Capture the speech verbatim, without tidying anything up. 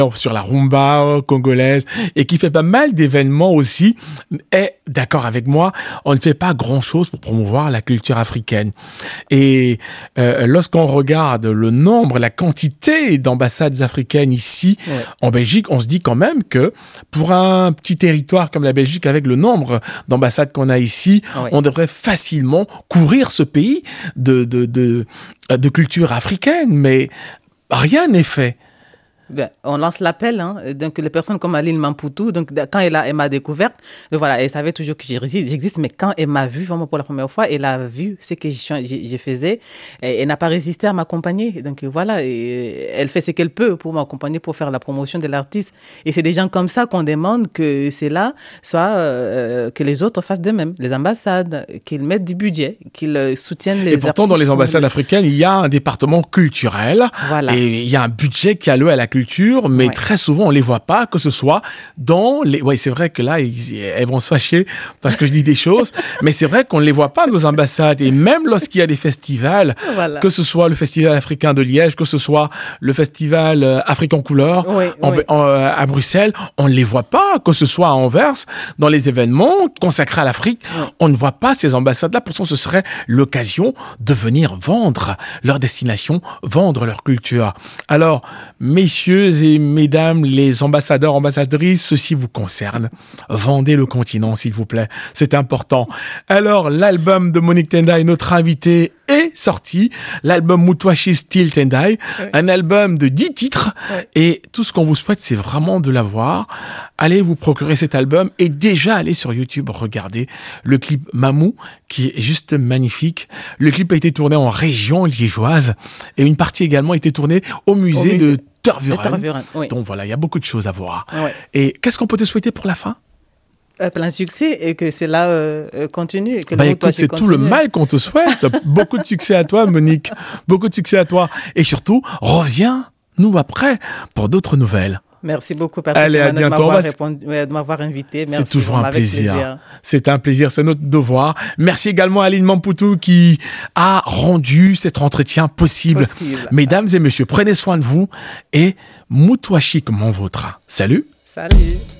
sur la rumba congolaise et qui fait pas mal d'événements aussi, est d'accord avec moi, on ne fait pas grand-chose pour promouvoir la culture africaine. Et euh, lorsqu'on regarde le nombre, la quantité d'ambassades africaines ici, ouais. en Belgique, on se dit quand même que pour un petit territoire comme la Belgique, avec le nombre d'ambassades qu'on a ici, ouais. on devrait facilement couvrir ce pays de, de, de, de culture africaine, mais rien n'est fait. Ben, on lance l'appel, hein. Donc les personnes comme Aline Mampoutou, donc quand elle, a, elle m'a découverte, voilà, elle savait toujours que j'existe, mais quand elle m'a vue vraiment pour la première fois, elle a vu ce que je, je, je faisais, et elle n'a pas résisté à m'accompagner. Donc voilà, et elle fait ce qu'elle peut pour m'accompagner, pour faire la promotion de l'artiste. Et c'est des gens comme ça qu'on demande que c'est là, soit euh, que les autres fassent de même, les ambassades, qu'ils mettent du budget, qu'ils soutiennent les artistes. Et pourtant, dans les ambassades africaines, il y a un département culturel, voilà. et il y a un budget qui est alloué à la culture. Mais ouais. très souvent, on ne les voit pas, que ce soit dans les... Oui, c'est vrai que là, ils... elles vont se fâcher parce que je dis des choses, mais c'est vrai qu'on ne les voit pas, nos ambassades. Et même lorsqu'il y a des festivals, voilà. que ce soit le Festival africain de Liège, que ce soit le Festival Afrique en couleur oui, en... Oui. En... à Bruxelles, on ne les voit pas, que ce soit à Anvers, dans les événements consacrés à l'Afrique, oui. on ne voit pas ces ambassades-là. Pourtant, ce serait l'occasion de venir vendre leur destination, vendre leur culture. Alors, messieurs, et mesdames, les ambassadeurs, ambassadrices, ceci vous concerne. Vendez le continent, s'il vous plaît. C'est important. Alors, l'album de Monique Tendai, notre invité, est sorti. L'album Mutwashi Still Tendai. Ouais. Un album de dix titres. Ouais. Et tout ce qu'on vous souhaite, c'est vraiment de l'avoir. Allez vous procurer cet album et déjà allez sur YouTube regarder le clip Mamou, qui est juste magnifique. Le clip a été tourné en région liégeoise et une partie également a été tournée au musée, au musée. de Tervuren. Oui. Donc voilà, il y a beaucoup de choses à voir. Ouais. Et qu'est-ce qu'on peut te souhaiter pour la fin ? euh, Plein succès et que cela euh, continue. Et que bah écoute, c'est continue. Tout le mal qu'on te souhaite. Beaucoup de succès à toi, Monique. Beaucoup de succès à toi. Et surtout, reviens-nous après pour d'autres nouvelles. Merci beaucoup, Patrick. Allez, à bientôt. De m'avoir, répondu, de m'avoir invité. Merci. C'est toujours un plaisir. plaisir. C'est un plaisir, c'est notre devoir. Merci également à Aline Mampoutou qui a rendu cet entretien possible. possible. Mesdames et messieurs, prenez soin de vous et Mutwashi comme mon vôtre. Salut. Salut.